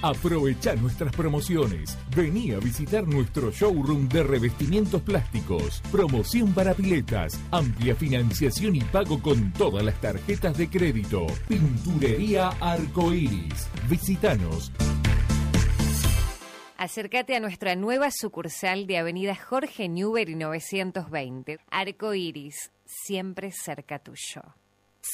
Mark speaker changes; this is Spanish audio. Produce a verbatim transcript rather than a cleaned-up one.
Speaker 1: Aprovecha nuestras promociones. Vení a visitar nuestro showroom de revestimientos plásticos. Promoción para piletas. Amplia financiación y pago con todas las tarjetas de crédito. Pinturería Arcoiris. Visítanos.
Speaker 2: Acércate a nuestra nueva sucursal de Avenida Jorge Newbery novecientos veinte. Arcoiris, siempre cerca tuyo.